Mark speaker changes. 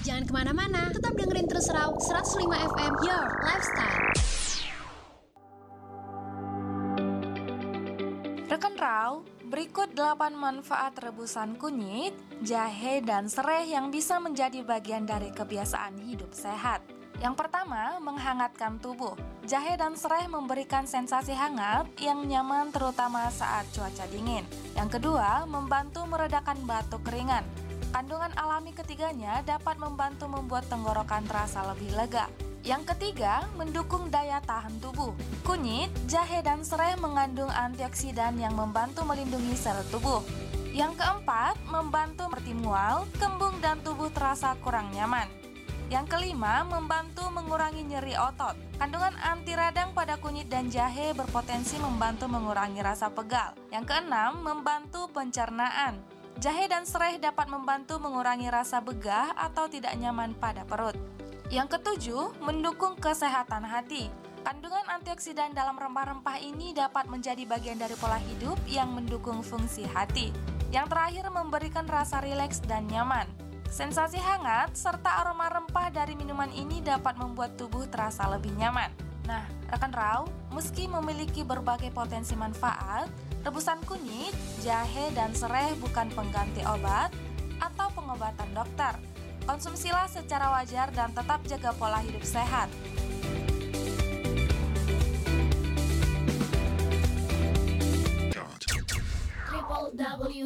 Speaker 1: Jangan kemana-mana, tetap dengerin terus Rau 105 FM Your Lifestyle.
Speaker 2: Rekan Rau, berikut 8 manfaat rebusan kunyit, jahe, dan serai yang bisa menjadi bagian dari kebiasaan hidup sehat. Yang pertama, menghangatkan tubuh. Jahe dan serai memberikan sensasi hangat yang nyaman terutama saat cuaca dingin. Yang kedua, membantu meredakan batuk ringan. Kandungan alami ketiganya dapat membantu membuat tenggorokan terasa lebih lega. Yang ketiga, mendukung daya tahan tubuh. Kunyit, jahe, dan serai mengandung antioksidan yang membantu melindungi sel tubuh. Yang keempat, membantu seperti mual, kembung, dan tubuh terasa kurang nyaman. Yang kelima, membantu mengurangi nyeri otot. Kandungan anti radang pada kunyit dan jahe berpotensi membantu mengurangi rasa pegal. Yang keenam, membantu pencernaan. Jahe dan serai dapat membantu mengurangi rasa begah atau tidak nyaman pada perut. Yang ketujuh, mendukung kesehatan hati. Kandungan antioksidan dalam rempah-rempah ini dapat menjadi bagian dari pola hidup yang mendukung fungsi hati. Yang terakhir, memberikan rasa rileks dan nyaman. Sensasi hangat serta aroma rempah dari minuman ini dapat membuat tubuh terasa lebih nyaman. Nah, rekan Rau, meski memiliki berbagai potensi manfaat, rebusan kunyit, jahe, dan serai bukan pengganti obat atau pengobatan dokter. Konsumsilah secara wajar dan tetap jaga pola hidup sehat.
Speaker 3: www